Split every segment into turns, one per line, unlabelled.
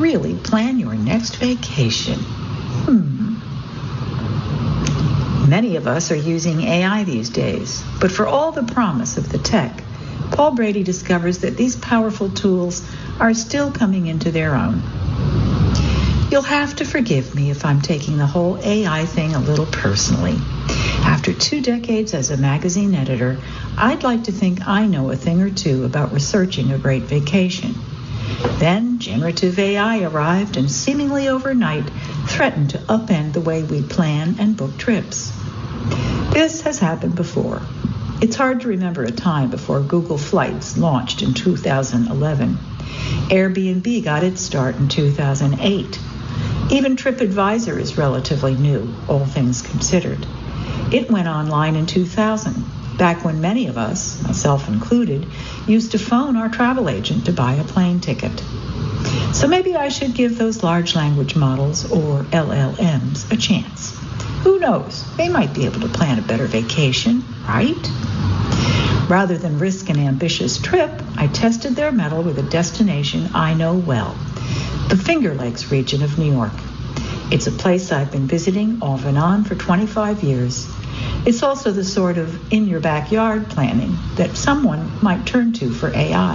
really plan your next vacation? Many of us are using AI these days, but for all the promise of the tech, Paul Brady discovers that these powerful tools are still coming into their own. You'll have to forgive me if I'm taking the whole AI thing a little personally. After 2 decades as a magazine editor, I'd like to think I know a thing or two about researching a great vacation. Then generative AI arrived and seemingly overnight threatened to upend the way we plan and book trips. This has happened before. It's hard to remember a time before Google Flights launched in 2011. Airbnb got its start in 2008. Even TripAdvisor is relatively new, all things considered. It went online in 2000, back when many of us, myself included, used to phone our travel agent to buy a plane ticket. So maybe I should give those large language models, or LLMs, a chance. Who knows? They might be able to plan a better vacation, right? Rather than risk an ambitious trip, I tested their mettle with a destination I know well, the Finger Lakes region of New York. It's a place I've been visiting off and on for 25 years. It's also the sort of in-your-backyard planning that someone might turn to for AI.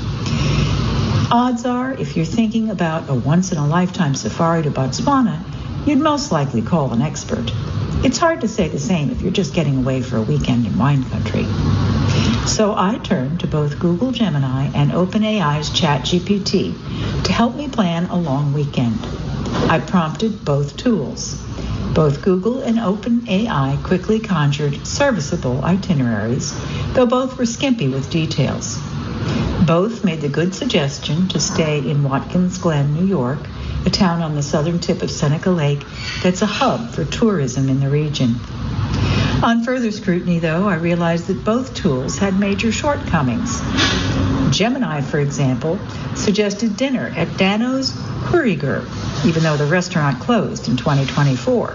Odds are, if you're thinking about a once-in-a-lifetime safari to Botswana, you'd most likely call an expert. It's hard to say the same if you're just getting away for a weekend in wine country. So I turned to both Google Gemini and OpenAI's ChatGPT to help me plan a long weekend. I prompted both tools. Both Google and OpenAI quickly conjured serviceable itineraries, though both were skimpy with details. Both made the good suggestion to stay in Watkins Glen, New York, a town on the southern tip of Seneca Lake that's a hub for tourism in the region. On further scrutiny, though, I realized that both tools had major shortcomings. Gemini, for example, suggested dinner at Dano's Kuriger, even though the restaurant closed in 2024.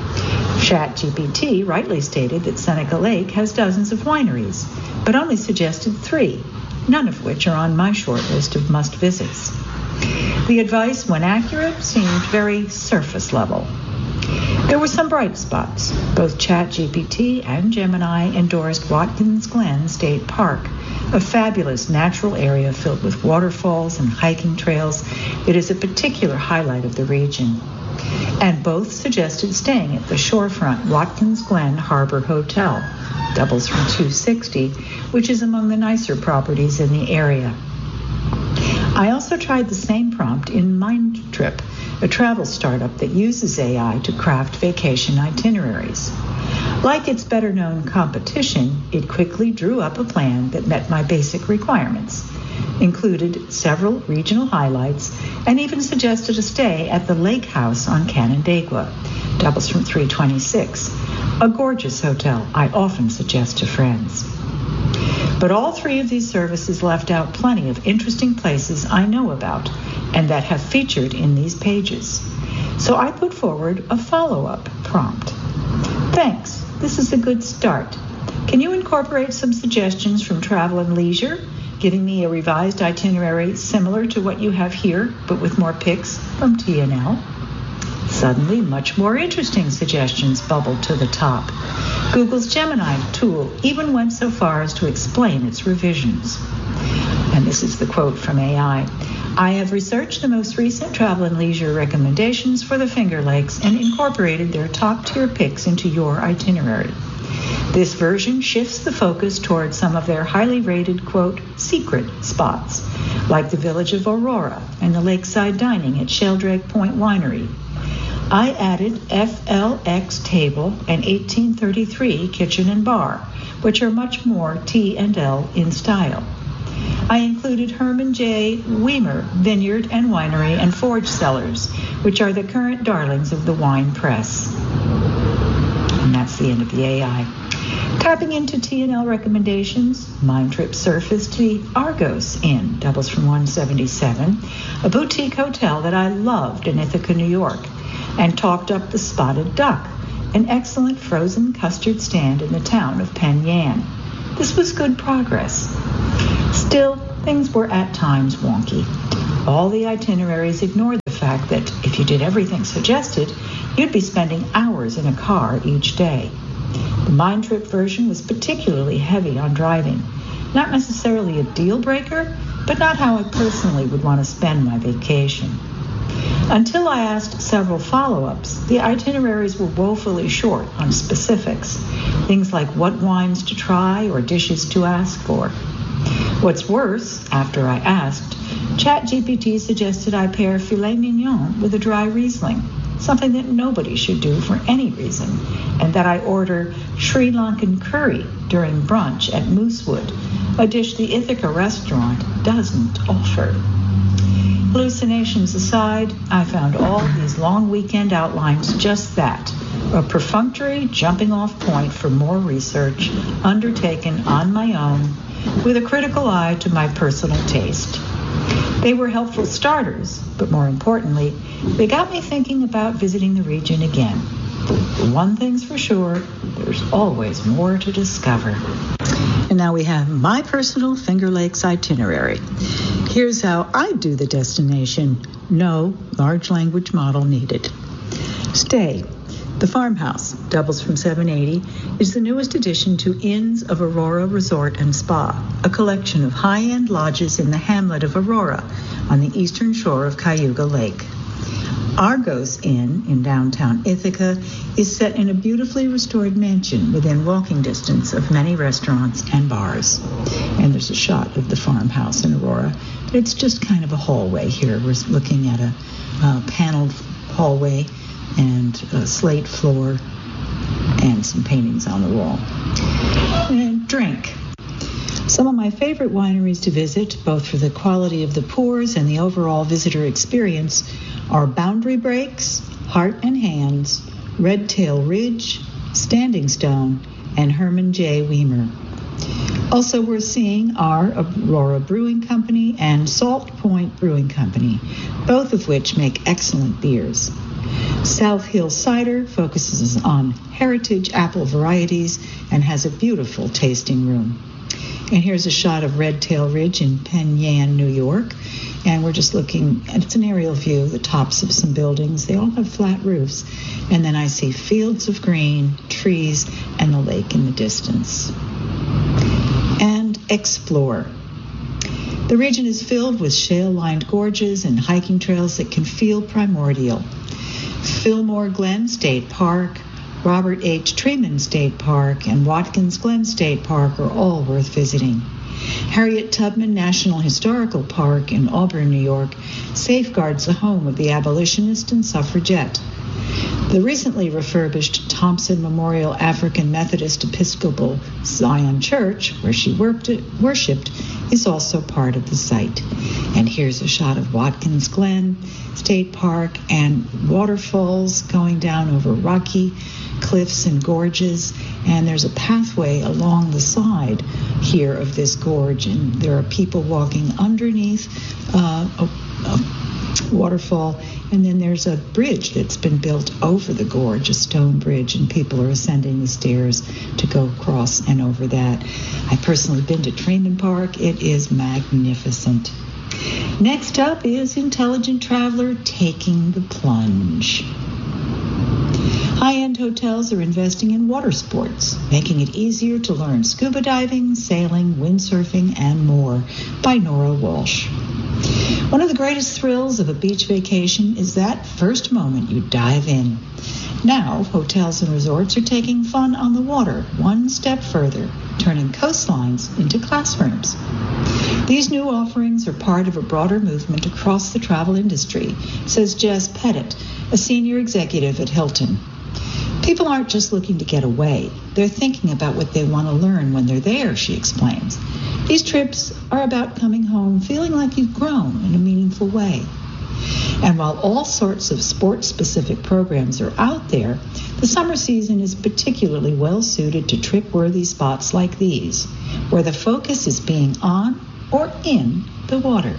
ChatGPT rightly stated that Seneca Lake has dozens of wineries, but only suggested 3, none of which are on my short list of must-visits. The advice, when accurate, seemed very surface level. There were some bright spots. Both ChatGPT and Gemini endorsed Watkins Glen State Park, a fabulous natural area filled with waterfalls and hiking trails that is a particular highlight of the region. And both suggested staying at the shorefront Watkins Glen Harbor Hotel, doubles from $260, which is among the nicer properties in the area. I also tried the same prompt in Mindtrip, a travel startup that uses AI to craft vacation itineraries. Like its better-known competition, it quickly drew up a plan that met my basic requirements, included several regional highlights, and even suggested a stay at the Lake House on Canandaigua, doubles from $326, a gorgeous hotel I often suggest to friends. But all 3 of these services left out plenty of interesting places I know about and that have featured in these pages. So I put forward a follow-up prompt. Thanks, this is a good start. Can you incorporate some suggestions from Travel and Leisure, giving me a revised itinerary similar to what you have here, but with more pics from TNL? Suddenly, much more interesting suggestions bubbled to the top. Google's Gemini tool even went so far as to explain its revisions. And this is the quote from AI. I have researched the most recent Travel and Leisure recommendations for the Finger Lakes and incorporated their top-tier picks into your itinerary. This version shifts the focus towards some of their highly rated, quote, secret spots, like the village of Aurora and the lakeside dining at Sheldrake Point Winery. I added FLX Table and 1833 Kitchen and Bar, which are much more T&L in style. I included Herman J. Weimer Vineyard and Winery and Forge Cellars, which are the current darlings of the wine press. And that's the end of the AI. Tapping into TNL recommendations, Mindtrip surfaced the Argos Inn, doubles from $177, a boutique hotel that I loved in Ithaca, New York, and talked up the Spotted Duck, an excellent frozen custard stand in the town of Penn Yan. This was good progress. Still, things were at times wonky. All the itineraries ignored the fact that if you did everything suggested, you'd be spending hours in a car each day. The Mind Trip version was particularly heavy on driving. Not necessarily a deal breaker, but not how I personally would want to spend my vacation. Until I asked several follow-ups, the itineraries were woefully short on specifics, things like what wines to try or dishes to ask for. What's worse, after I asked, ChatGPT suggested I pair filet mignon with a dry Riesling, something that nobody should do for any reason, and that I order Sri Lankan curry during brunch at Moosewood, a dish the Ithaca restaurant doesn't offer. Hallucinations aside, I found all these long weekend outlines just that, a perfunctory jumping off point for more research undertaken on my own with a critical eye to my personal taste. They were helpful starters, but more importantly, they got me thinking about visiting the region again. One thing's for sure, there's always more to discover. And now we have my personal Finger Lakes itinerary. Here's how I do the destination. No large language model needed. Stay. The Farmhouse, doubles from $7.80, is the newest addition to Inns of Aurora Resort and Spa, a collection of high-end lodges in the hamlet of Aurora on the eastern shore of Cayuga Lake. Argos Inn in downtown Ithaca is set in a beautifully restored mansion within walking distance of many restaurants and bars. And there's a shot of the farmhouse in Aurora, but it's just kind of a hallway here. We're looking at a paneled hallway and a slate floor and some paintings on the wall. And drink. Some of my favorite wineries to visit, both for the quality of the pours and the overall visitor experience, are Boundary Breaks, Heart and Hands, Red Tail Ridge, Standing Stone, and Herman J. Weimer. Also worth seeing are Aurora Brewing Company and Salt Point Brewing Company, both of which make excellent beers. South Hill Cider focuses on heritage apple varieties and has a beautiful tasting room. And here's a shot of Red Tail Ridge in Penn Yan, New York. And we're just looking, it's an aerial view, the tops of some buildings. They all have flat roofs. And then I see fields of green, trees, and the lake in the distance. And explore. The region is filled with shale-lined gorges and hiking trails that can feel primordial. Fillmore Glen State Park, Robert H. Treman State Park, and Watkins Glen State Park are all worth visiting. Harriet Tubman National Historical Park in Auburn, New York, safeguards the home of the abolitionist and suffragette. The recently refurbished Thompson Memorial African Methodist Episcopal Zion Church, where she worshipped, is also part of the site. And here's a shot of Watkins Glen State Park and waterfalls going down over rocky cliffs and gorges, and there's a pathway along the side here of this gorge, and there are people walking underneath a waterfall, and then there's a bridge that's been built over the gorge, a stone bridge, and people are ascending the stairs to go across and over that. I've personally been to Treman Park. It is magnificent. Next up is Intelligent Traveler Taking the Plunge. High-end hotels are investing in water sports, making it easier to learn scuba diving, sailing, windsurfing, and more, by Nora Walsh. One of the greatest thrills of a beach vacation is that first moment you dive in. Now, hotels and resorts are taking fun on the water one step further, turning coastlines into classrooms. These new offerings are part of a broader movement across the travel industry, says Jess Pettit, a senior executive at Hilton. People aren't just looking to get away. They're thinking about what they want to learn when they're there, she explains. These trips are about coming home feeling like you've grown in a meaningful way. And while all sorts of sports-specific programs are out there, the summer season is particularly well-suited to trip-worthy spots like these, where the focus is being on or in the water.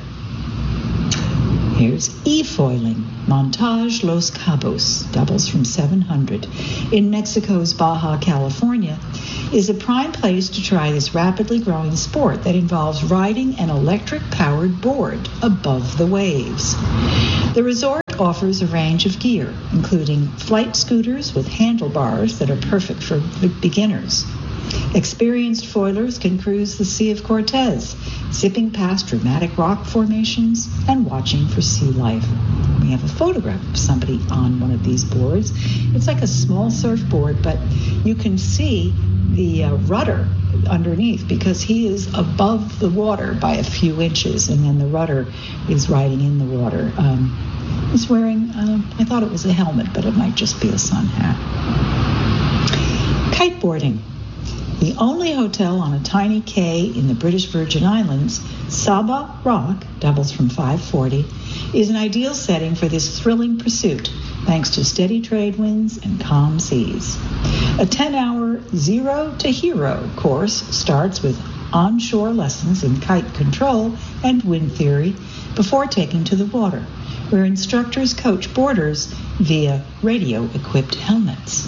Here's e-foiling. Montage Los Cabos, doubles from $700, in Mexico's Baja California, is a prime place to try this rapidly growing sport that involves riding an electric-powered board above the waves. The resort offers a range of gear, including flight scooters with handlebars that are perfect for beginners. Experienced foilers can cruise the Sea of Cortez, zipping past dramatic rock formations and watching for sea life. We have a photograph of somebody on one of these boards. It's like a small surfboard, but you can see the rudder underneath because he is above the water by a few inches, and then the rudder is riding in the water. He's wearing, I thought it was a helmet, but it might just be a sun hat. Kiteboarding. The only hotel on a tiny cay in the British Virgin Islands, Saba Rock, doubles from 540, is an ideal setting for this thrilling pursuit, thanks to steady trade winds and calm seas. A 10-hour Zero to Hero course starts with onshore lessons in kite control and wind theory before taking to the water, where instructors coach boarders via radio-equipped helmets.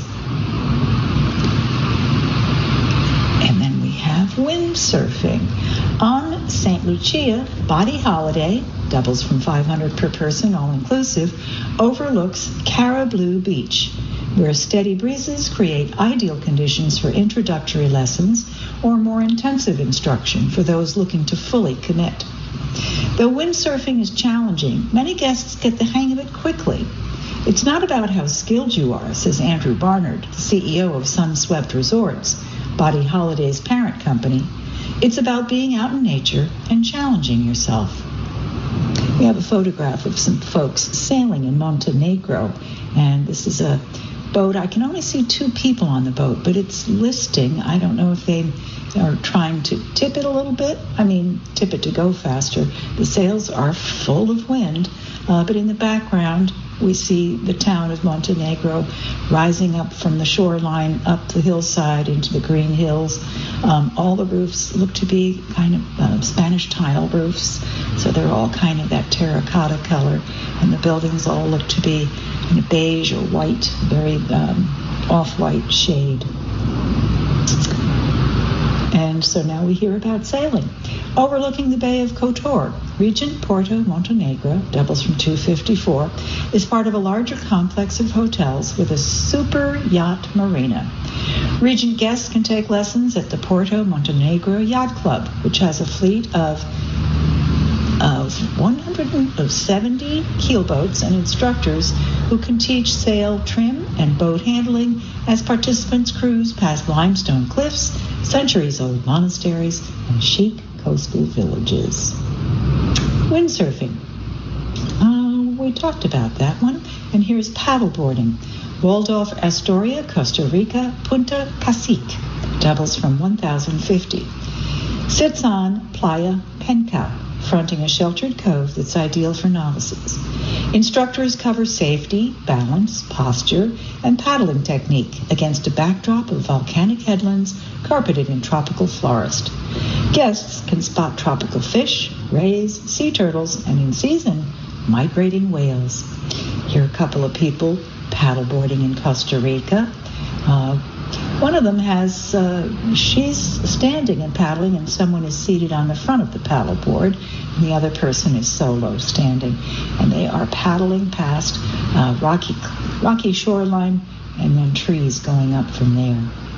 And then we have windsurfing. On St. Lucia, Body Holiday, doubles from 500 per person, all-inclusive, overlooks Cara Blue Beach, where steady breezes create ideal conditions for introductory lessons or more intensive instruction for those looking to fully commit. Though windsurfing is challenging, many guests get the hang of it quickly. It's not about how skilled you are, says Andrew Barnard, the CEO of Sunswept Resorts, Body Holiday's parent company. It's about being out in nature and challenging yourself. We have a photograph of some folks sailing in Montenegro, and this is a boat. I can only see 2 people on the boat, but it's listing. I don't know if they are trying to tip it a little bit. Tip it to go faster. The sails are full of wind, but in the background we see the town of Montenegro rising up from the shoreline, up the hillside into the green hills. All the roofs look to be kind of Spanish tile roofs, so they're all kind of that terracotta color, and the buildings all look to be in a beige or white, very off-white shade. And so now we hear about sailing. Overlooking the Bay of Kotor, Regent Porto Montenegro, doubles from 254, is part of a larger complex of hotels with a super yacht marina. Regent guests can take lessons at the Porto Montenegro Yacht Club, which has a fleet of 170 keelboats and instructors who can teach sail trim and boat handling as participants cruise past limestone cliffs, centuries-old monasteries, and chic coastal villages. Windsurfing. We talked about that one, and here's paddleboarding. Waldorf Astoria, Costa Rica, Punta Cacique, doubles from 1,050. Sits on Playa Penca, fronting a sheltered cove that's ideal for novices. Instructors cover safety, balance, posture, and paddling technique against a backdrop of volcanic headlands carpeted in tropical forest. Guests can spot tropical fish, rays, sea turtles, and in season, migrating whales. Here are a couple of people paddleboarding in Costa Rica. One of them has, she's standing and paddling, and someone is seated on the front of the paddleboard, and the other person is solo standing. And they are paddling past rocky shoreline and then trees going up from there.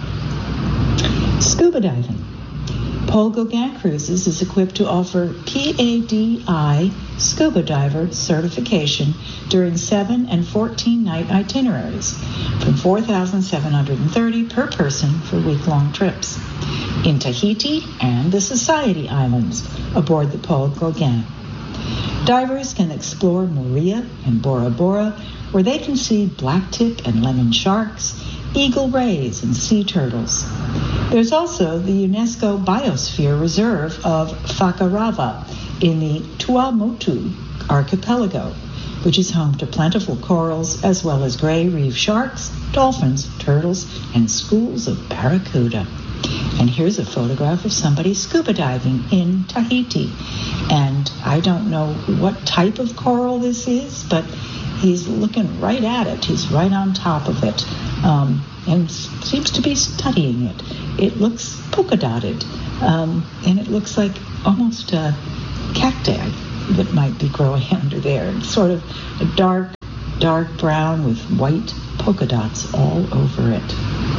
Scuba diving. Paul Gauguin Cruises is equipped to offer PADI scuba diver certification during 7- and 14-night itineraries from $4,730 per person for week-long trips in Tahiti and the Society Islands aboard the Paul Gauguin. Divers can explore Moorea and Bora Bora, where they can see blacktip and lemon sharks, eagle rays, and sea turtles. There's also the UNESCO Biosphere Reserve of Fakarava in the Tuamotu archipelago, which is home to plentiful corals as well as gray reef sharks, dolphins, turtles, and schools of barracuda. And here's a photograph of somebody scuba diving in Tahiti. And I don't know what type of coral this is, but he's looking right at it. He's right on top of it, and seems to be studying it. It looks polka dotted, and it looks like almost a cacti that might be growing under there. It's sort of a dark dark brown with white polka dots all over it.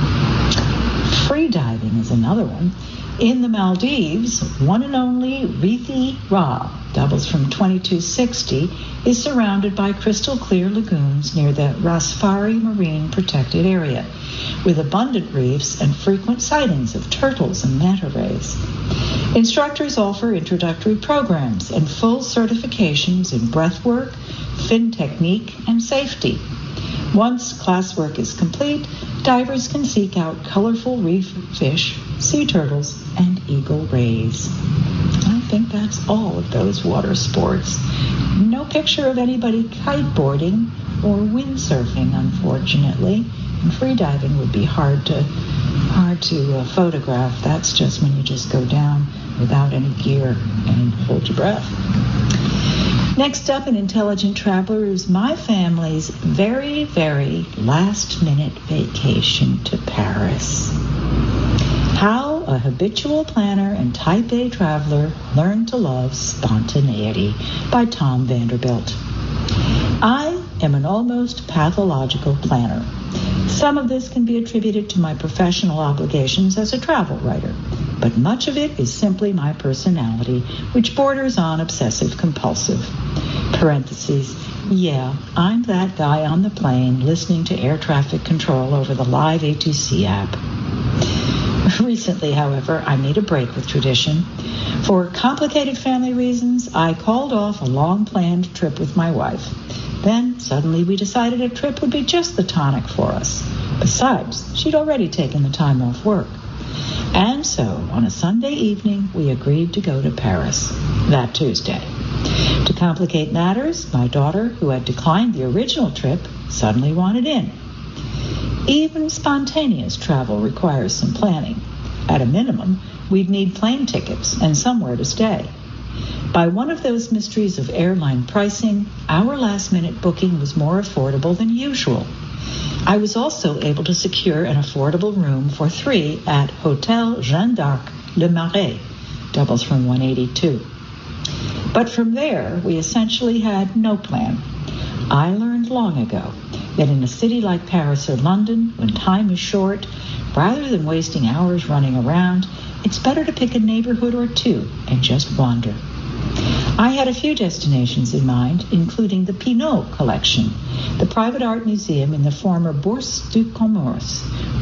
Free diving is another one. In the Maldives, one and only Rithi Ra, doubles from 2260, is surrounded by crystal clear lagoons near the Rasfari Marine Protected Area, with abundant reefs and frequent sightings of turtles and manta rays. Instructors offer introductory programs and full certifications in breathwork, fin technique, and safety. Once classwork is complete, divers can seek out colorful reef fish, sea turtles, and eagle rays. I think that's all of those water sports. No picture of anybody kiteboarding or windsurfing, unfortunately. And free diving would be hard to photograph. That's just when you just go down without any gear and hold your breath. Next up, an intelligent traveler is my family's very, very last-minute vacation to Paris. How a Habitual Planner and Type A Traveler Learned to Love Spontaneity by Tom Vanderbilt. I am an almost pathological planner. Some of this can be attributed to my professional obligations as a travel writer, but much of it is simply my personality, which borders on obsessive-compulsive. Parentheses, yeah, I'm that guy on the plane listening to air traffic control over the live A2C app. Recently, however, I made a break with tradition. For complicated family reasons, I called off a long-planned trip with my wife. Then, suddenly, we decided a trip would be just the tonic for us. Besides, she'd already taken the time off work. And so, on a Sunday evening, we agreed to go to Paris that Tuesday. To complicate matters, my daughter, who had declined the original trip, suddenly wanted in. Even spontaneous travel requires some planning. At a minimum, we'd need plane tickets and somewhere to stay. By one of those mysteries of airline pricing, our last-minute booking was more affordable than usual. I was also able to secure an affordable room for 3 at Hotel Jeanne d'Arc Le Marais, doubles from 182. But from there, we essentially had no plan. I learned long ago that in a city like Paris or London, when time is short, rather than wasting hours running around, it's better to pick a neighborhood or two and just wander. I had a few destinations in mind, including the Pinault Collection, the private art museum in the former Bourse du Commerce.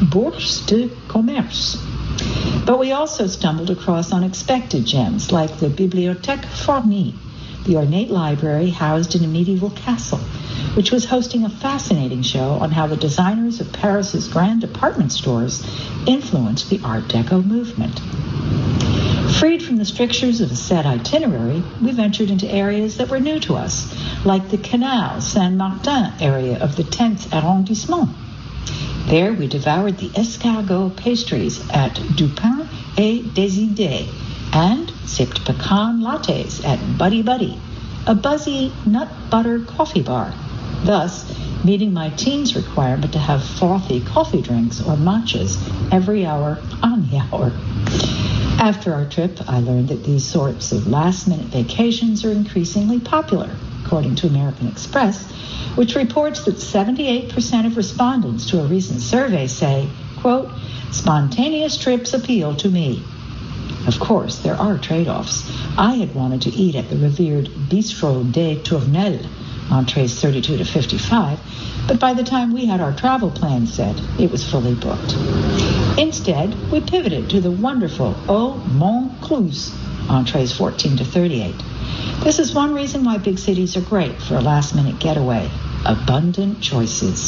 But we also stumbled across unexpected gems like the Bibliothèque Forny, the ornate library housed in a medieval castle, which was hosting a fascinating show on how the designers of Paris's grand department stores influenced the Art Deco movement. Freed from the strictures of a set itinerary, we ventured into areas that were new to us, like the Canal Saint-Martin area of the 10th arrondissement. There we devoured the escargot pastries at Du Pain et des Idées and sipped pecan lattes at Buddy Buddy, a buzzy nut butter coffee bar, thus meeting my teens' requirement to have frothy coffee drinks or matchas every hour on the hour. After our trip, I learned that these sorts of last-minute vacations are increasingly popular, according to American Express, which reports that 78% of respondents to a recent survey say, quote, spontaneous trips appeal to me. Of course, there are trade-offs. I had wanted to eat at the revered Bistro des Tournelles, entrees 32 to 55, but by the time we had our travel plan set, it was fully booked. Instead, we pivoted to the wonderful Au Mont Cruz, entrees 14 to 38. This is one reason why big cities are great for a last-minute getaway. Abundant choices.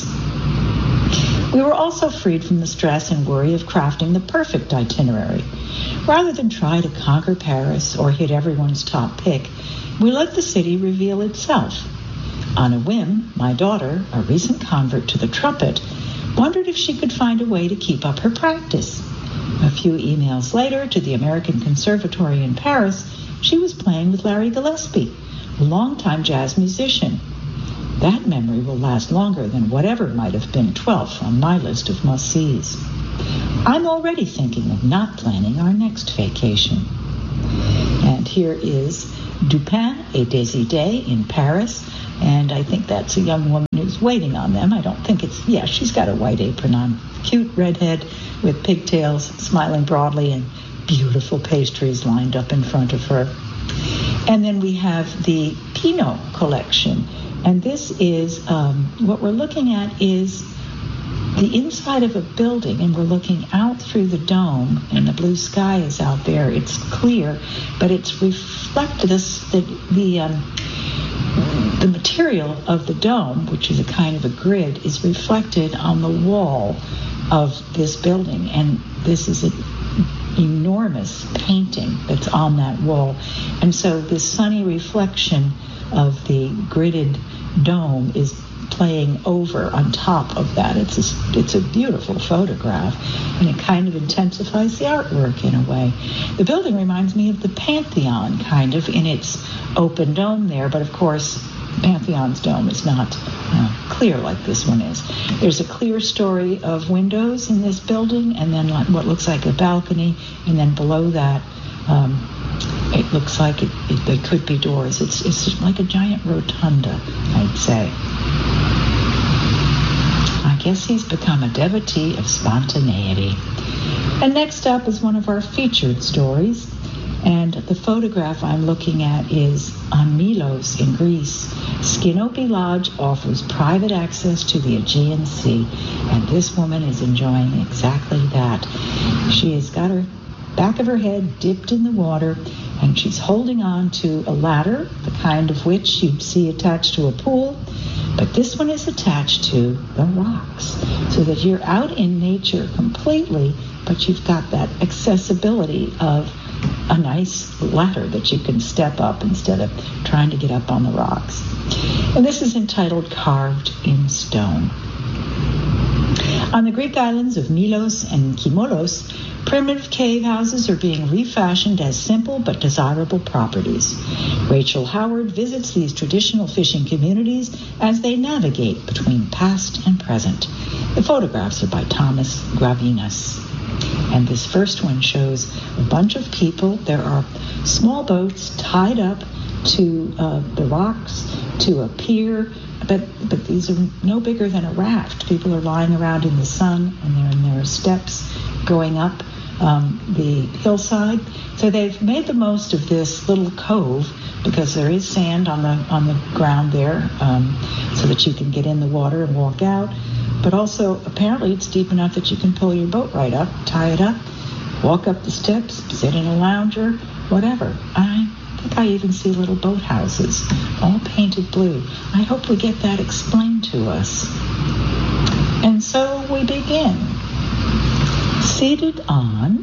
We were also freed from the stress and worry of crafting the perfect itinerary. Rather than try to conquer Paris or hit everyone's top pick, we let the city reveal itself. On a whim, my daughter, a recent convert to the trumpet, wondered if she could find a way to keep up her practice. A few emails later to the American Conservatory in Paris, she was playing with Larry Gillespie, a longtime jazz musician. That memory will last longer than whatever might have been 12th on my list of must-sees. I'm already thinking of not planning our next vacation. And here is Du Pain et des Idées in Paris, and I think that's a young woman who is waiting on them. I don't think she's got a white apron on. Cute redhead with pigtails, smiling broadly, and beautiful pastries lined up in front of her. And then we have the Pinot collection. And this is, what we're looking at is the inside of a building, and we're looking out through the dome, and the blue sky is out there. It's clear, but it's reflected the material of the dome, which is a kind of a grid, is reflected on the wall of this building. And this is an enormous painting that's on that wall. And so this sunny reflection of the gridded dome is playing over on top of that. It's a beautiful photograph, and it kind of intensifies the artwork in a way. The building reminds me of the Pantheon, kind of, in its open dome there, but of course Pantheon's dome is not clear like this one is. There's a clear story of windows in this building, and then what looks like a balcony, and then below that it looks like they could be doors. It's like a giant rotunda, I'd say. I guess he's become a devotee of spontaneity. And next up is one of our featured stories. And the photograph I'm looking at is on Milos in Greece. Skinopi Lodge offers private access to the Aegean Sea. And this woman is enjoying exactly that. She has got her back of her head dipped in the water, and she's holding on to a ladder, the kind of which you'd see attached to a pool. But this one is attached to the rocks, so that you're out in nature completely, but you've got that accessibility of a nice ladder that you can step up instead of trying to get up on the rocks. And this is entitled Carved in Stone. On the Greek islands of Milos and Kimolos, primitive cave houses are being refashioned as simple but desirable properties. Rachel Howard visits these traditional fishing communities as they navigate between past and present. The photographs are by Thomas Gravinas. And this first one shows a bunch of people. There are small boats tied up to the rocks, to a pier, but these are no bigger than a raft. People are lying around in the sun, and there are steps going up the hillside. So they've made the most of this little cove, because there is sand on the ground there, so that you can get in the water and walk out. But also, apparently, it's deep enough that you can pull your boat right up, tie it up, walk up the steps, sit in a lounger, whatever. I think I even see little boathouses, all painted blue. I hope we get that explained to us. And so we begin. Seated on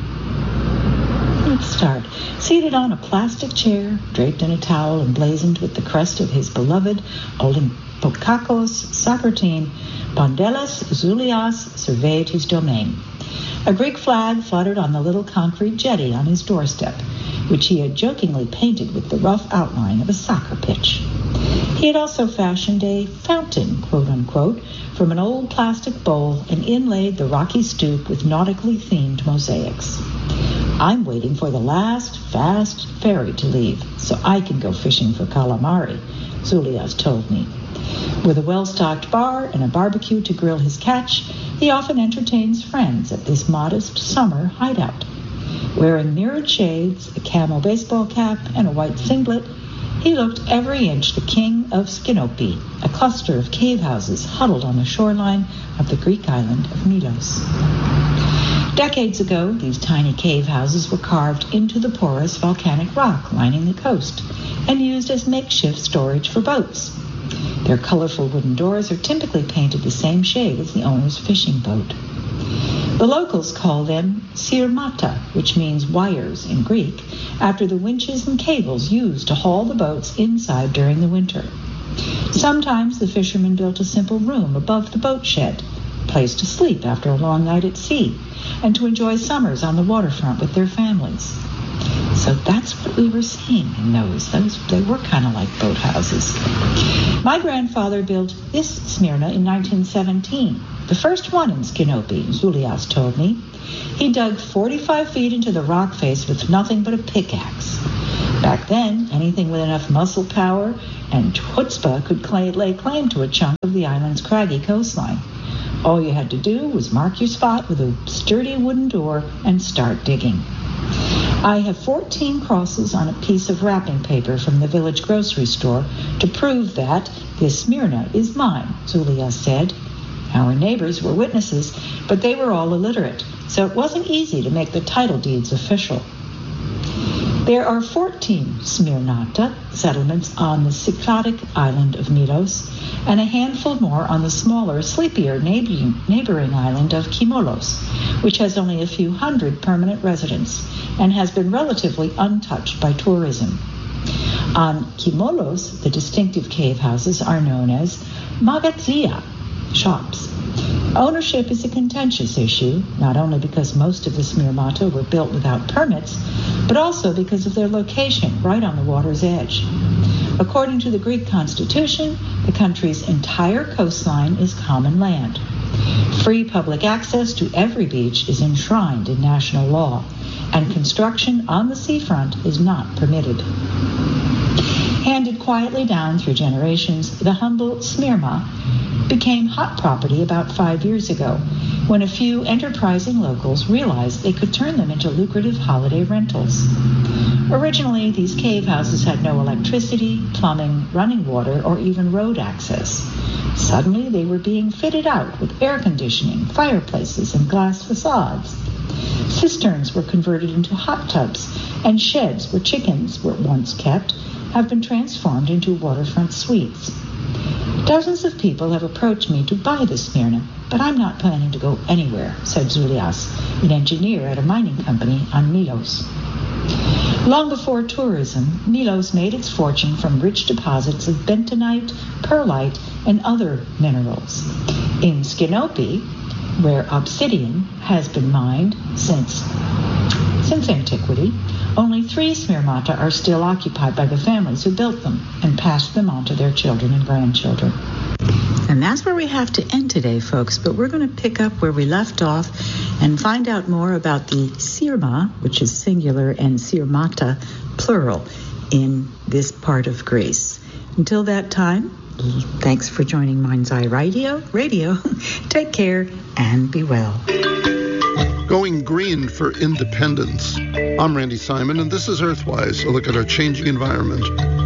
Seated on a plastic chair, draped in a towel emblazoned with the crest of his beloved Olympiakos soccer team, Pandelos Zoulias surveyed his domain. A Greek flag fluttered on the little concrete jetty on his doorstep, which he had jokingly painted with the rough outline of a soccer pitch. He had also fashioned a fountain, quote-unquote, from an old plastic bowl and inlaid the rocky stoop with nautically themed mosaics. I'm waiting for the last fast ferry to leave so I can go fishing for calamari, Zoulias told me. With a well-stocked bar and a barbecue to grill his catch, he often entertains friends at this modest summer hideout. Wearing mirrored shades, a camo baseball cap, and a white singlet, he looked every inch the king of Skinopi, a cluster of cave houses huddled on the shoreline of the Greek island of Milos. Decades ago, these tiny cave houses were carved into the porous volcanic rock lining the coast and used as makeshift storage for boats. Their colorful wooden doors are typically painted the same shade as the owner's fishing boat. The locals call them sirmata, which means wires in Greek, after the winches and cables used to haul the boats inside during the winter. Sometimes the fishermen built a simple room above the boat shed, a place to sleep after a long night at sea, and to enjoy summers on the waterfront with their families. So that's what we were seeing in those. They were kind of like boathouses. My grandfather built this Smyrna in 1917, the first one in Skinopi, Zoulias told me. He dug 45 feet into the rock face with nothing but a pickaxe. Back then, anything with enough muscle power and chutzpah could lay claim to a chunk of the island's craggy coastline. All you had to do was mark your spot with a sturdy wooden door and start digging. I have 14 crosses on a piece of wrapping paper from the village grocery store to prove that this Smyrna is mine, Zulias said. Our neighbors were witnesses, but they were all illiterate, so it wasn't easy to make the title deeds official. There are 14 Smyrnata settlements on the Cycladic island of Milos, and a handful more on the smaller, sleepier neighboring island of Kimolos, which has only a few hundred permanent residents and has been relatively untouched by tourism. On Kimolos, the distinctive cave houses are known as magazia, shops. Ownership is a contentious issue, not only because most of the Smyrmata were built without permits, but also because of their location right on the water's edge. According to the Greek constitution, the country's entire coastline is common land. Free public access to every beach is enshrined in national law, and construction on the seafront is not permitted. Handed quietly down through generations, the humble Smyrma became hot property about 5 years ago, when a few enterprising locals realized they could turn them into lucrative holiday rentals. Originally, these cave houses had no electricity, plumbing, running water, or even road access. Suddenly, they were being fitted out with air conditioning, fireplaces, and glass facades. Cisterns were converted into hot tubs, and sheds where chickens were once kept have been transformed into waterfront suites. Dozens of people have approached me to buy the Smyrna, but I'm not planning to go anywhere, said Zulias, an engineer at a mining company on Milos. Long before tourism, Milos made its fortune from rich deposits of bentonite, perlite, and other minerals. In Skinopi, where obsidian has been mined since antiquity, only 3 Smyrmata are still occupied by the families who built them and passed them on to their children and grandchildren. And that's where we have to end today, folks, but we're going to pick up where we left off and find out more about the Sirma, which is singular, and Sirmata, plural, in this part of Greece. Until that time, thanks for joining Mind's Eye Radio. Take care and be well.
Going green for independence. I'm Randy Simon, and this is Earthwise, a look at our changing environment.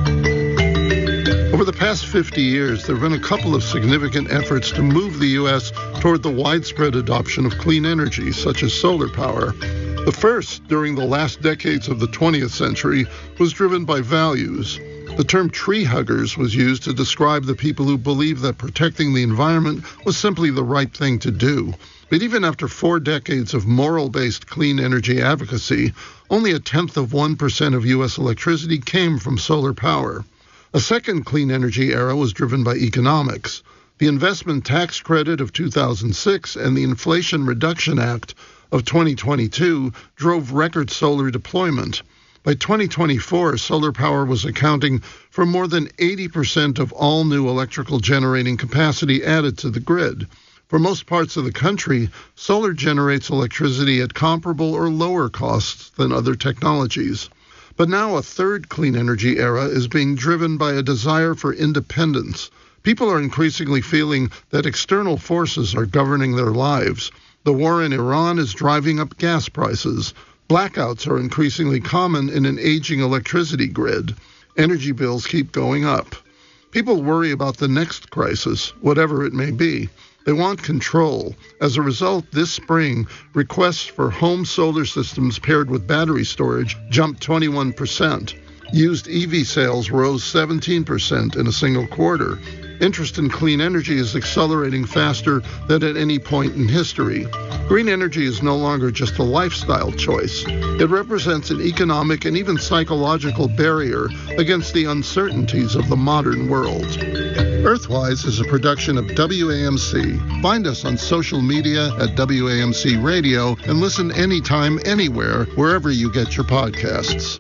Over the past 50 years, there have been a couple of significant efforts to move the U.S. toward the widespread adoption of clean energy, such as solar power. The first, during the last decades of the 20th century, was driven by values. The term tree huggers was used to describe the people who believed that protecting the environment was simply the right thing to do. But even after 4 decades of moral-based clean energy advocacy, only 0.1% of U.S. electricity came from solar power. A second clean energy era was driven by economics. The Investment Tax Credit of 2006 and the Inflation Reduction Act of 2022 drove record solar deployment. By 2024, solar power was accounting for more than 80% of all new electrical generating capacity added to the grid. For most parts of the country, solar generates electricity at comparable or lower costs than other technologies. But now a third clean energy era is being driven by a desire for independence. People are increasingly feeling that external forces are governing their lives. The war in Iran is driving up gas prices. Blackouts are increasingly common in an aging electricity grid. Energy bills keep going up. People worry about the next crisis, whatever it may be. They want control. As a result, this spring, requests for home solar systems paired with battery storage jumped 21%. Used EV sales rose 17% in a single quarter. Interest in clean energy is accelerating faster than at any point in history. Green energy is no longer just a lifestyle choice. It represents an economic and even psychological barrier against the uncertainties of the modern world. Earthwise is a production of WAMC. Find us on social media at WAMC Radio and listen anytime, anywhere, wherever you get your podcasts.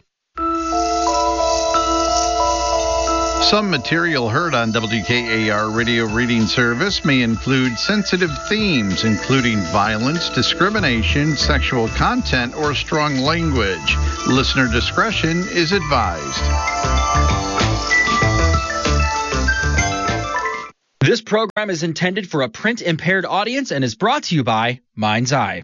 Some material heard on WKAR radio reading service may include sensitive themes, including violence, discrimination, sexual content, or strong language. Listener discretion is advised.
This program is intended for a print-impaired audience and is brought to you by Mind's Eye.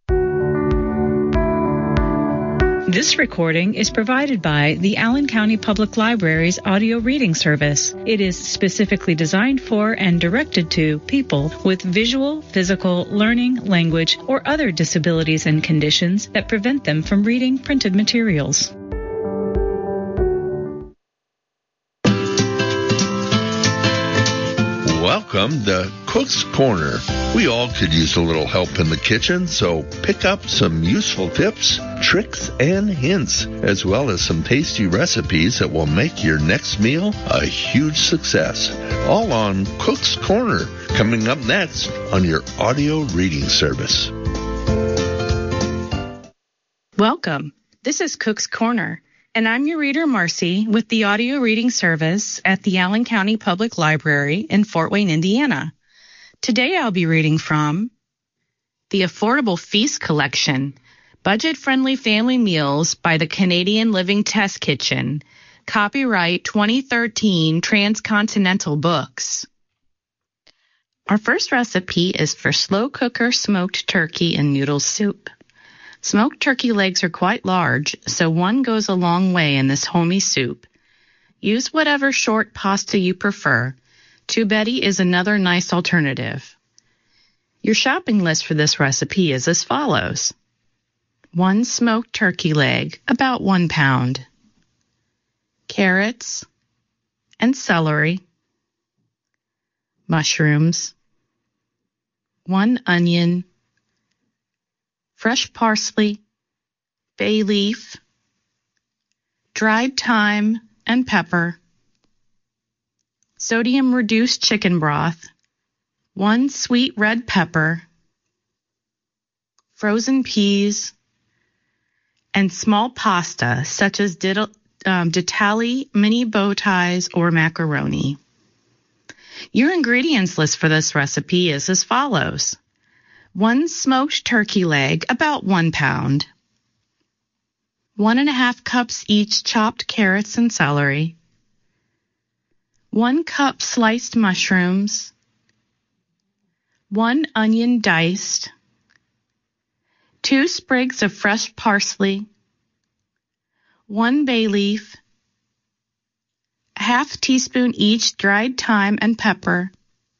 This recording is provided by the Allen County Public Library's audio reading service. It is specifically designed for and directed to people with visual, physical, learning, language, or other disabilities and conditions that prevent them from reading printed materials.
Welcome to Cook's Corner. We all could use a little help in the kitchen, so pick up some useful tips, tricks, and hints, as well as some tasty recipes that will make your next meal a huge success. All on Cook's Corner, coming up next on your audio reading service.
Welcome. This is Cook's Corner, and I'm your reader, Marcy, with the audio reading service at the Allen County Public Library in Fort Wayne, Indiana. Today I'll be reading from The Affordable Feast Collection, Budget-Friendly Family Meals by the Canadian Living Test Kitchen, copyright 2013 Transcontinental Books. Our first recipe is for slow cooker smoked turkey and noodle soup. Smoked turkey legs are quite large, so one goes a long way in this homey soup. Use whatever short pasta you prefer. Two Betty is another nice alternative. Your shopping list for this recipe is as follows. 1 smoked turkey leg, about 1 pound. Carrots and celery. Mushrooms. 1 onion. Fresh parsley, bay leaf, dried thyme and pepper, sodium-reduced chicken broth, 1 sweet red pepper, frozen peas, and small pasta such as ditali, mini bow ties, or macaroni. Your ingredients list for this recipe is as follows. 1 smoked turkey leg, about 1 pound. 1½ cups each chopped carrots and celery. 1 cup sliced mushrooms. 1 onion diced. 2 sprigs of fresh parsley. 1 bay leaf. A ½ teaspoon each dried thyme and pepper.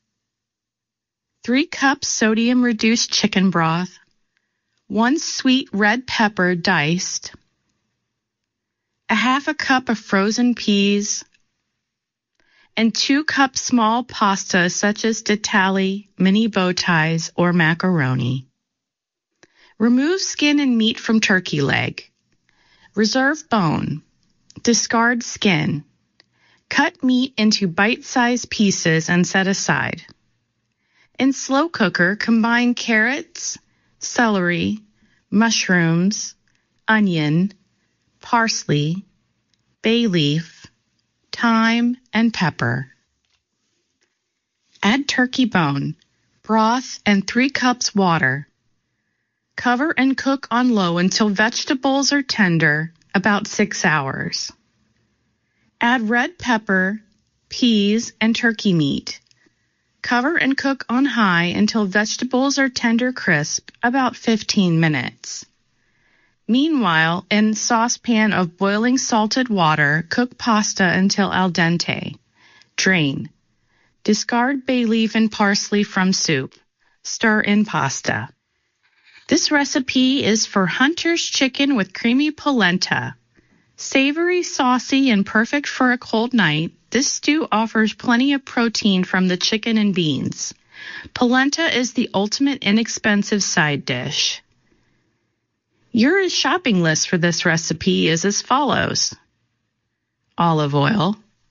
3 cups sodium-reduced chicken broth, 1 sweet red pepper diced, a ½ cup of frozen peas, and 2 cups small pasta such as ditali, mini bow ties, or macaroni. Remove skin and meat from turkey leg. Reserve bone. Discard skin. Cut meat into bite-sized pieces and set aside. In slow cooker, combine carrots, celery, mushrooms, onion, parsley, bay leaf, thyme, and pepper. Add turkey bone, broth, and 3 cups water. Cover and cook on low until vegetables are tender, about 6 hours. Add red pepper, peas, and turkey meat. Cover and cook on high until vegetables are tender crisp, about 15 minutes. Meanwhile, in a saucepan of boiling salted water, cook pasta until al dente. Drain. Discard bay leaf and parsley from soup. Stir in pasta. This recipe is for Hunter's chicken with creamy polenta. Savory, saucy, and perfect for a cold night, this stew offers plenty of protein from the chicken and beans. Polenta is the ultimate inexpensive side dish. Your shopping list for this recipe is as follows. Olive oil,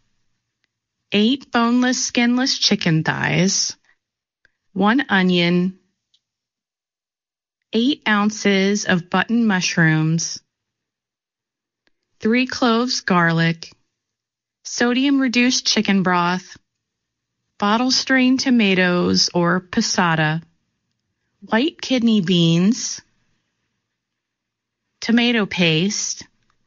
8 boneless, skinless chicken thighs, 1 onion, 8 ounces of button mushrooms, 3 cloves garlic, sodium-reduced chicken broth, bottle-strained tomatoes or passata, white kidney beans, tomato paste,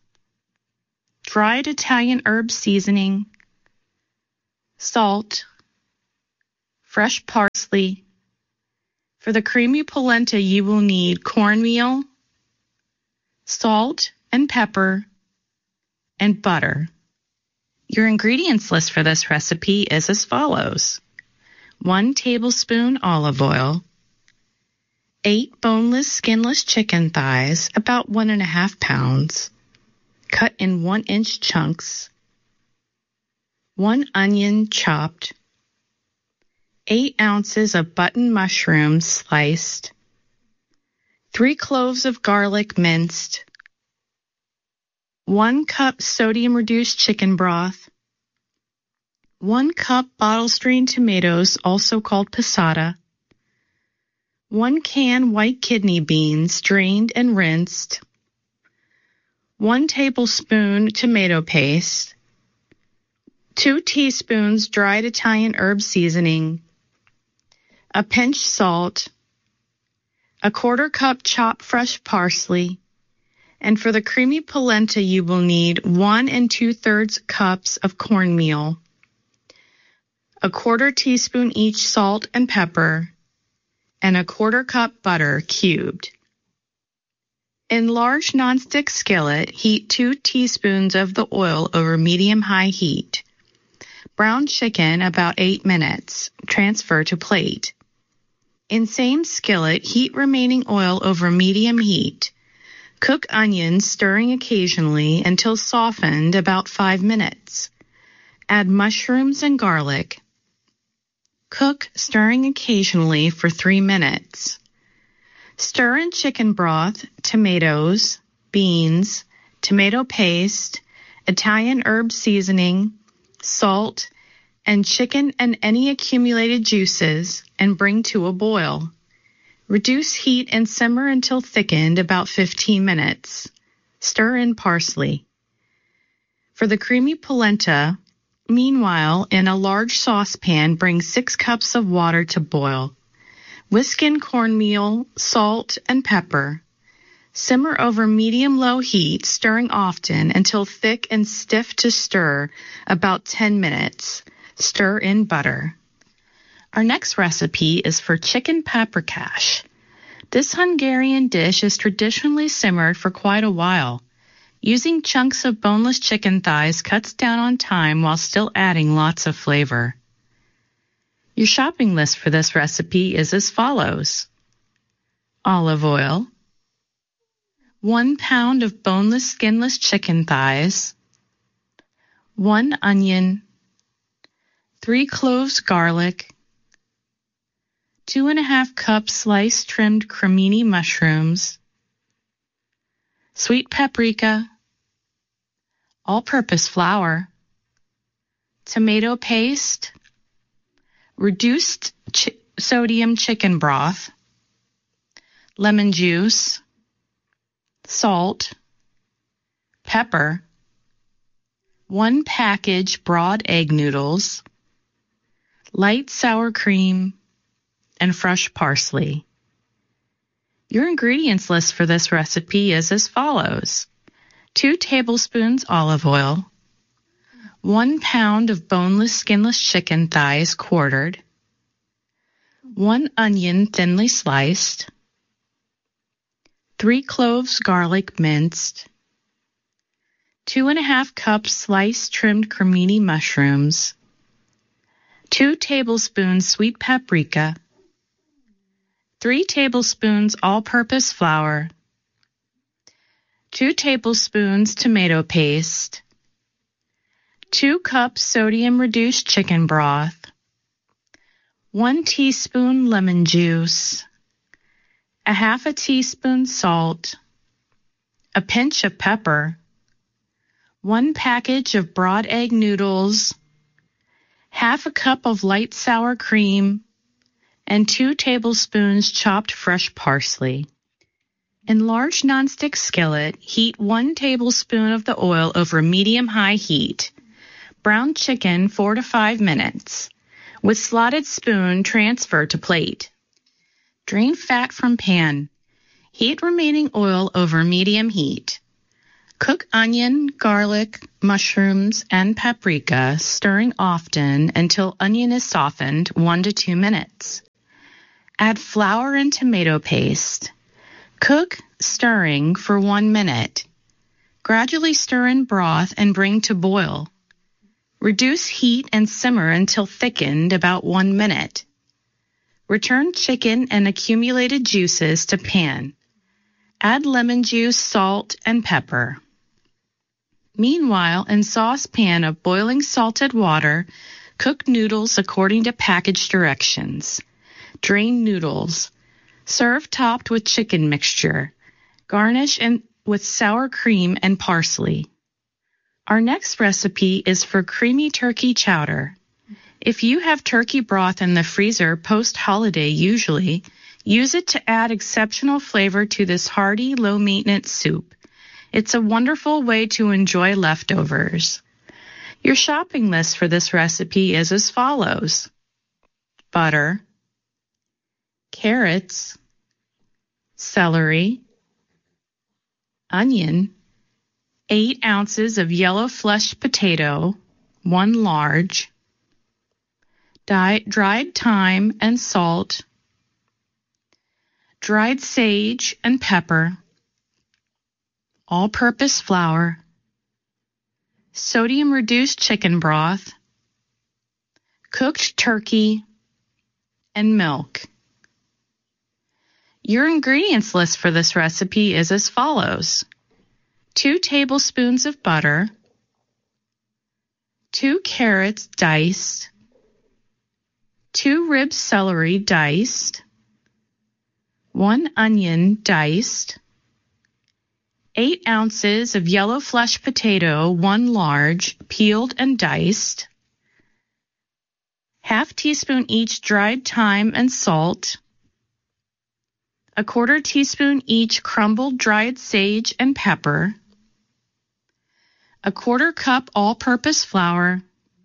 dried Italian herb seasoning, salt, fresh parsley. For the creamy polenta, you will need cornmeal, salt and pepper, and butter. Your ingredients list for this recipe is as follows: 1 tablespoon olive oil, 8 boneless, skinless chicken thighs, about 1.5 pounds, cut in 1-inch chunks, 1 onion chopped, 8 ounces of button mushrooms sliced, 3 cloves of garlic minced, 1 cup sodium-reduced chicken broth, 1 cup bottle-strained tomatoes, also called passata, 1 can white kidney beans, drained and rinsed, 1 tablespoon tomato paste, 2 teaspoons dried Italian herb seasoning, a pinch salt, a 1/4 cup chopped fresh parsley, and for the creamy polenta you will need 1 2/3 cups of cornmeal, a 1/4 teaspoon each salt and pepper, and a 1/4 cup butter cubed. In large nonstick skillet, heat 2 teaspoons of the oil over medium-high heat. Brown chicken about 8 minutes. Transfer to plate. In same skillet, heat remaining oil over medium heat. Cook onions, stirring occasionally until softened about 5 minutes. Add mushrooms and garlic. Cook, stirring occasionally for 3 minutes. Stir in chicken broth, tomatoes, beans, tomato paste, Italian herb seasoning, salt, and chicken and any accumulated juices, and bring to a boil. Reduce heat and simmer until thickened about 15 minutes. Stir in parsley. For the creamy polenta, meanwhile, in a large saucepan, bring 6 cups of water to boil. Whisk in cornmeal, salt, and pepper. Simmer over medium-low heat, stirring often until thick and stiff to stir, about 10 minutes. Stir in butter. Our next recipe is for chicken paprikash. This Hungarian dish is traditionally simmered for quite a while. Using chunks of boneless chicken thighs cuts down on time while still adding lots of flavor. Your shopping list for this recipe is as follows: olive oil, 1 pound of boneless, skinless chicken thighs, 1 onion, 3 cloves garlic, 2.5 cups sliced trimmed cremini mushrooms, sweet paprika, all-purpose flour, tomato paste, reduced sodium chicken broth, lemon juice, salt, pepper, 1 package broad egg noodles, light sour cream, and fresh parsley. Your ingredients list for this recipe is as follows: 2 tablespoons olive oil, 1 pound of boneless, skinless chicken thighs quartered, 1 onion thinly sliced, 3 cloves garlic minced, 2.5 cups sliced trimmed cremini mushrooms, 2 tablespoons sweet paprika, 3 tablespoons all-purpose flour, 2 tablespoons tomato paste, 2 cups sodium-reduced chicken broth, 1 teaspoon lemon juice, 1/2 teaspoon salt, a pinch of pepper, 1 package of broad egg noodles, 1/2 cup of light sour cream, and 2 tablespoons chopped fresh parsley. In large nonstick skillet, heat 1 tablespoon of the oil over medium-high heat. Brown chicken 4 to 5 minutes. With slotted spoon, transfer to plate. Drain fat from pan. Heat remaining oil over medium heat. Cook onion, garlic, mushrooms, and paprika, stirring often until onion is softened 1 to 2 minutes. Add flour and tomato paste. Cook, stirring for 1 minute. Gradually stir in broth and bring to boil. Reduce heat and simmer until thickened about 1 minute. Return chicken and accumulated juices to pan. Add lemon juice, salt, and pepper. Meanwhile, in saucepan of boiling salted water, cook noodles according to package directions. Drain noodles. Serve topped with chicken mixture. Garnish with sour cream and parsley. Our next recipe is for creamy turkey chowder. If you have turkey broth in the freezer post-holiday usually, use it to add exceptional flavor to this hearty, low-maintenance soup. It's a wonderful way to enjoy leftovers. Your shopping list for this recipe is as follows: butter, carrots, celery, onion, 8 ounces of yellow fleshed potato, 1 large, dried thyme and salt, dried sage and pepper, all-purpose flour, sodium-reduced chicken broth, cooked turkey, and milk. Your ingredients list for this recipe is as follows: 2 tablespoons of butter, 2 carrots diced, 2 rib celery diced, 1 onion diced, 8 ounces of yellow flesh potato, 1 large, peeled and diced, ½ teaspoon each dried thyme and salt, ¼ teaspoon each crumbled dried sage and pepper, ¼ cup all-purpose flour,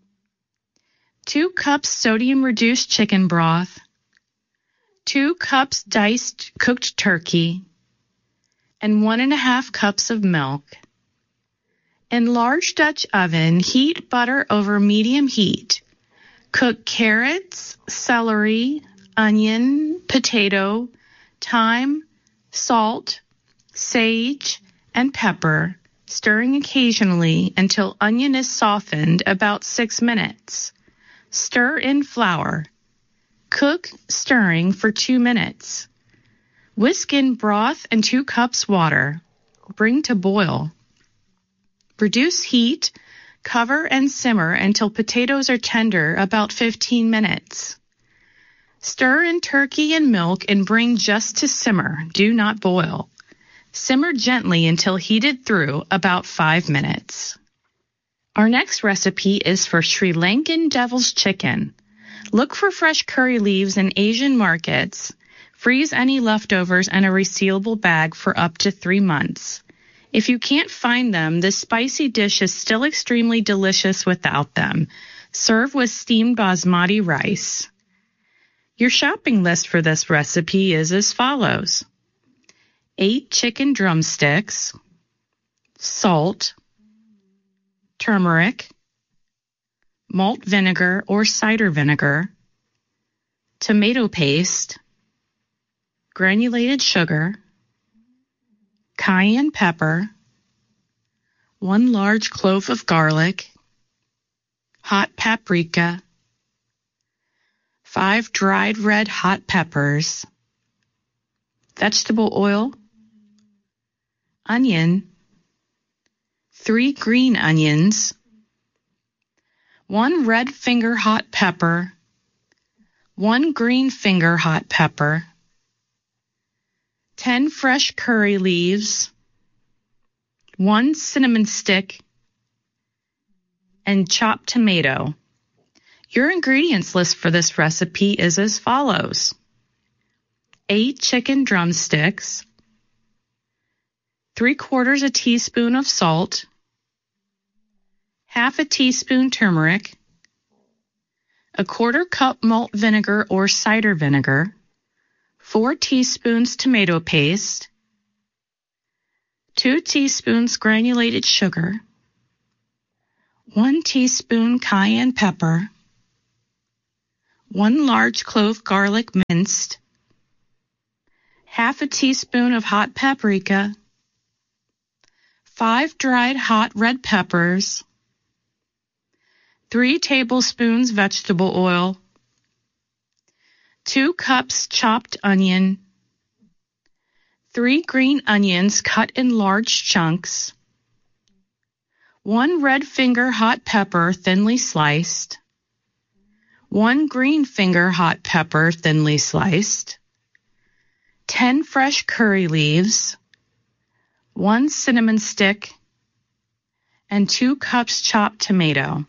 2 cups sodium-reduced chicken broth, 2 cups diced cooked turkey, and 1½ cups of milk. In large Dutch oven, heat butter over medium heat. Cook carrots, celery, onion, potato, thyme, salt, sage, and pepper, stirring occasionally until onion is softened about 6 minutes. Stir in flour. Cook, stirring for 2 minutes. Whisk in broth and 2 cups water. Bring to boil. Reduce heat, cover and simmer until potatoes are tender about 15 minutes. Stir in turkey and milk and bring just to simmer. Do not boil. Simmer gently until heated through about 5 minutes. Our next recipe is for Sri Lankan devil's chicken. Look for fresh curry leaves in Asian markets. Freeze any leftovers in a resealable bag for up to 3 months. If you can't find them, this spicy dish is still extremely delicious without them. Serve with steamed basmati rice. Your shopping list for this recipe is as follows: 8 chicken drumsticks, salt, turmeric, malt vinegar or cider vinegar, tomato paste, granulated sugar, cayenne pepper, 1 large clove of garlic, hot paprika, 5 dried red hot peppers, vegetable oil, onion, 3 green onions, 1 red finger hot pepper, 1 green finger hot pepper, 10 fresh curry leaves, 1 cinnamon stick, and chopped tomato. Your ingredients list for this recipe is as follows: 8 chicken drumsticks, 3/4 teaspoon of salt, ½ teaspoon turmeric, 1/4 cup malt vinegar or cider vinegar, 4 teaspoons tomato paste, 2 teaspoons granulated sugar, 1 teaspoon cayenne pepper, 1 large clove garlic minced, half a teaspoon of hot paprika, 5 dried hot red peppers, 3 tablespoons vegetable oil, 2 cups chopped onion, 3 green onions cut in large chunks, 1 red finger hot pepper thinly sliced, 1 green finger hot pepper thinly sliced, 10 fresh curry leaves, 1 cinnamon stick, and 2 cups chopped tomato.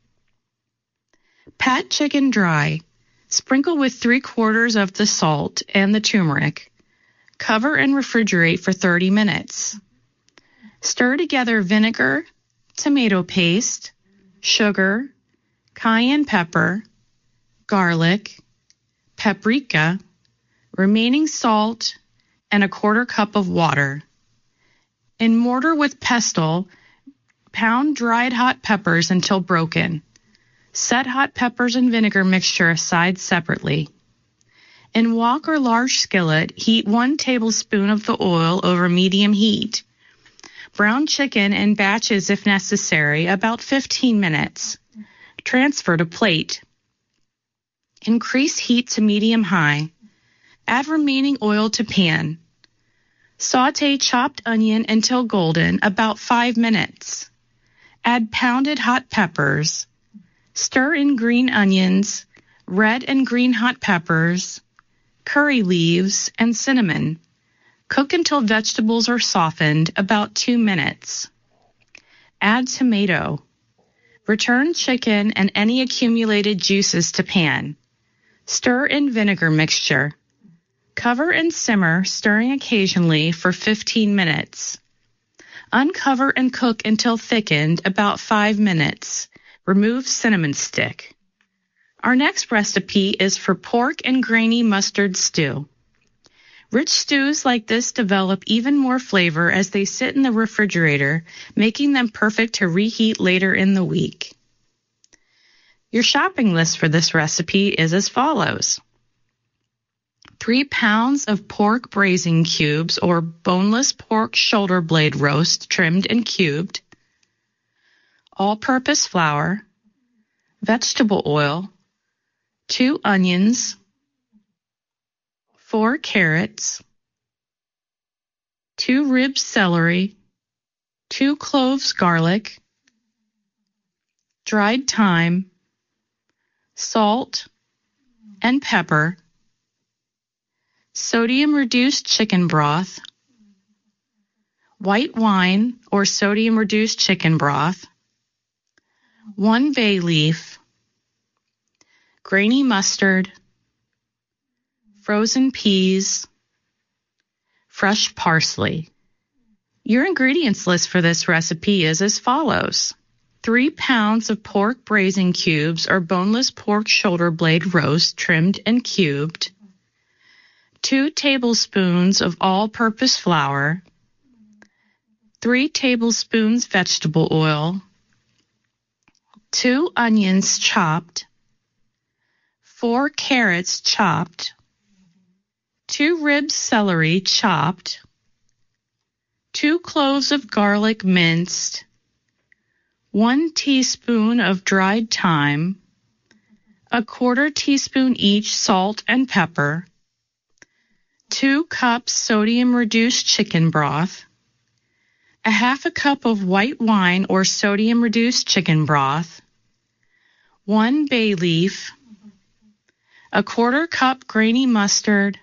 Pat chicken dry. Sprinkle with 3/4 of the salt and the turmeric. Cover and refrigerate for 30 minutes. Stir together vinegar, tomato paste, sugar, cayenne pepper, garlic, paprika, remaining salt, and 1/4 cup of water. In mortar with pestle, pound dried hot peppers until broken. Set hot peppers and vinegar mixture aside separately. In wok or large skillet, heat 1 tablespoon of the oil over medium heat. Brown chicken in batches if necessary, about 15 minutes. Transfer to plate. Increase heat to medium-high. Add remaining oil to pan. Sauté chopped onion until golden, about 5 minutes. Add pounded hot peppers. Stir in green onions, red and green hot peppers, curry leaves, and cinnamon. Cook until vegetables are softened, about 2 minutes. Add tomato. Return chicken and any accumulated juices to pan. Stir in vinegar mixture. Cover and simmer, stirring occasionally for 15 minutes. Uncover and cook until thickened, about 5 minutes. Remove cinnamon stick. Our next recipe is for pork and grainy mustard stew. Rich stews like this develop even more flavor as they sit in the refrigerator, making them perfect to reheat later in the week. Your shopping list for this recipe is as follows. 3 pounds of pork braising cubes or boneless pork shoulder blade roast trimmed and cubed, all-purpose flour, vegetable oil, 2 onions, 4 carrots, 2 ribs celery, 2 cloves garlic, dried thyme, salt and pepper, sodium-reduced chicken broth, white wine or sodium-reduced chicken broth, 1 bay leaf, grainy mustard, frozen peas, fresh parsley. Your ingredients list for this recipe is as follows. 3 pounds of pork braising cubes or boneless pork shoulder blade roast trimmed and cubed, 2 tablespoons of all-purpose flour, 3 tablespoons vegetable oil, 2 onions chopped, 4 carrots chopped, 2 ribs celery chopped, 2 cloves of garlic minced, 1 teaspoon of dried thyme, 1/4 teaspoon each salt and pepper, 2 cups sodium-reduced chicken broth, 1/2 cup of white wine or sodium-reduced chicken broth, 1 bay leaf, 1/4 cup grainy mustard,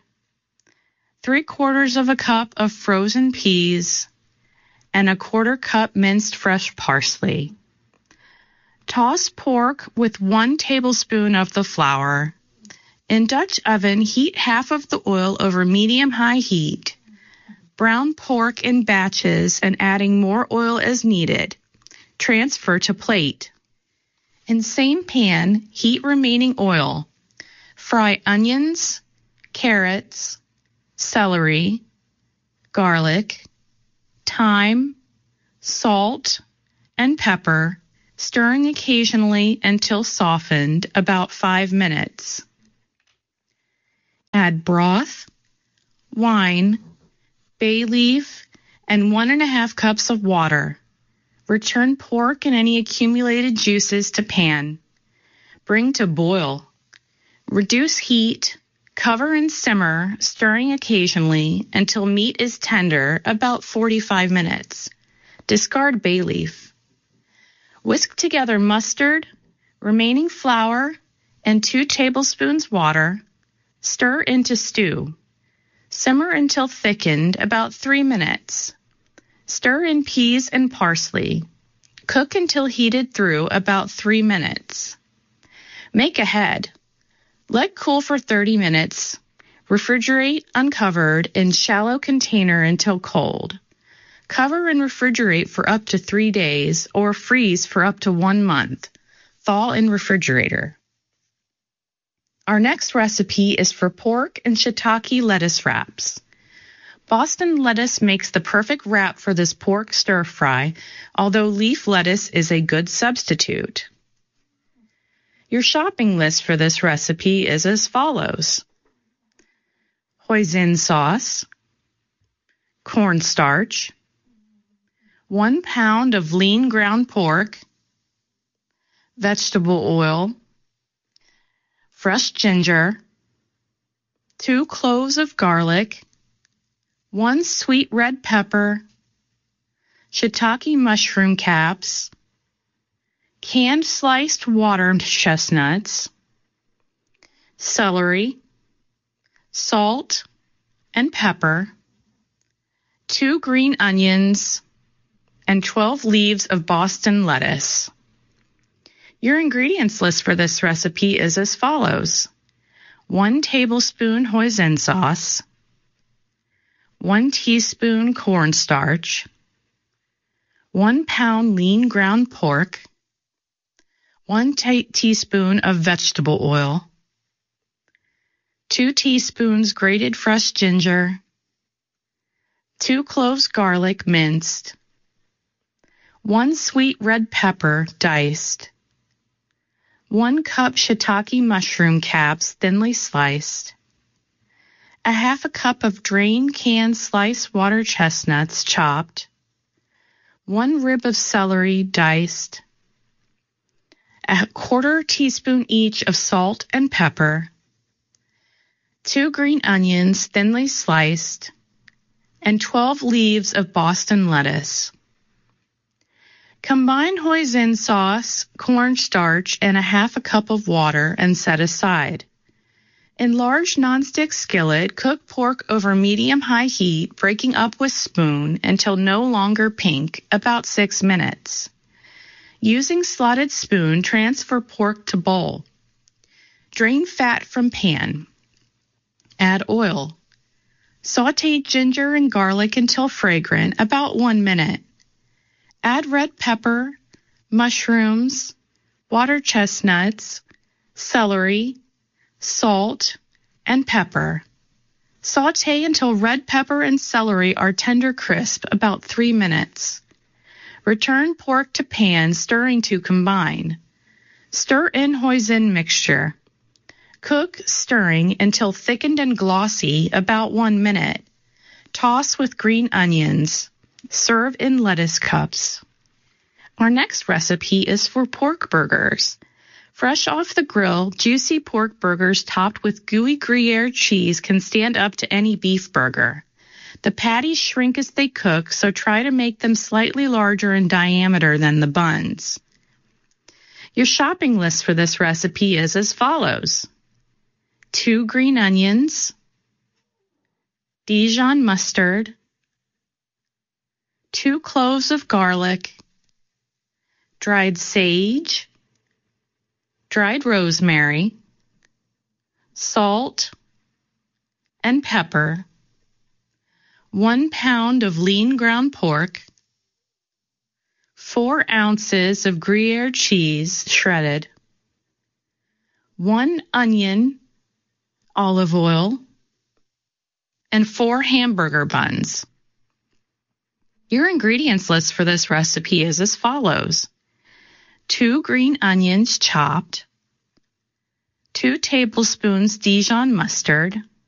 3/4 cup of frozen peas, and 1/4 cup minced fresh parsley. Toss pork with 1 tablespoon of the flour. In Dutch oven, heat half of the oil over medium-high heat. Brown pork in batches and adding more oil as needed. Transfer to plate. In same pan, heat remaining oil. Fry onions, carrots, celery, garlic, thyme, salt, and pepper, stirring occasionally until softened, about 5 minutes. Add broth, wine, bay leaf, and 1½ cups of water. Return pork and any accumulated juices to pan. Bring to boil. Reduce heat, cover and simmer, stirring occasionally until meat is tender, about 45 minutes. Discard bay leaf. Whisk together mustard, remaining flour, and 2 tablespoons water. Stir into stew. Simmer until thickened, about 3 minutes. Stir in peas and parsley. Cook until heated through, about 3 minutes. Make ahead. Let cool for 30 minutes. Refrigerate uncovered in shallow container until cold. Cover and refrigerate for up to 3 days or freeze for up to 1 month. Thaw in refrigerator. Our next recipe is for pork and shiitake lettuce wraps. Boston lettuce makes the perfect wrap for this pork stir-fry, although leaf lettuce is a good substitute. Your shopping list for this recipe is as follows: hoisin sauce, cornstarch, 1 pound of lean ground pork, vegetable oil, fresh ginger, 2 cloves of garlic, 1 sweet red pepper, shiitake mushroom caps, canned sliced water chestnuts, celery, salt and pepper, 2 green onions, and 12 leaves of Boston lettuce. Your ingredients list for this recipe is as follows: 1 tablespoon hoisin sauce, 1 teaspoon cornstarch, 1 pound lean ground pork, 1 teaspoon of vegetable oil, 2 teaspoons grated fresh ginger, 2 cloves garlic minced, 1 sweet red pepper diced, 1 cup shiitake mushroom caps thinly sliced, 1/2 cup of drained canned sliced water chestnuts chopped, 1 rib of celery diced, 1/4 teaspoon each of salt and pepper, 2 green onions thinly sliced, and 12 leaves of Boston lettuce. Combine hoisin sauce, cornstarch, and 1/2 cup of water and set aside. In large nonstick skillet, cook pork over medium-high heat, breaking up with spoon until no longer pink, about 6 minutes. Using slotted spoon, transfer pork to bowl. Drain fat from pan. Add oil. Saute ginger and garlic until fragrant, about 1 minute. Add red pepper, mushrooms, water chestnuts, celery, salt, and pepper. Saute until red pepper and celery are tender crisp, about 3 minutes. Return pork to pan, stirring to combine. Stir in hoisin mixture. Cook, stirring, until thickened and glossy, about 1 minute. Toss with green onions. Serve in lettuce cups. Our next recipe is for pork burgers. Fresh off the grill, juicy pork burgers topped with gooey Gruyere cheese can stand up to any beef burger. The patties shrink as they cook, so try to make them slightly larger in diameter than the buns. Your shopping list for this recipe is as follows: 2 green onions, Dijon mustard, 2 cloves of garlic, dried sage, dried rosemary, salt, and pepper, 1 pound of lean ground pork, 4 ounces of Gruyere cheese shredded, 1 onion, olive oil, and 4 hamburger buns. Your ingredients list for this recipe is as follows: 2 green onions chopped, 2 tablespoons Dijon mustard,